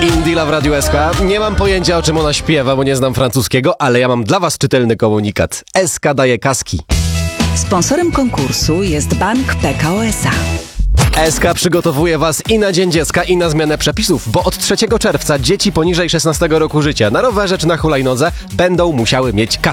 Indila w Radiu SK. Nie mam pojęcia, o czym ona śpiewa, bo nie znam francuskiego, ale ja mam dla was czytelny komunikat. SK daje kaski. Sponsorem konkursu jest Bank Pekao S.A. SK przygotowuje was i na Dzień Dziecka, i na zmianę przepisów, bo od 3 czerwca dzieci poniżej 16 roku życia na rowerze czy na hulajnodze będą musiały mieć kaski.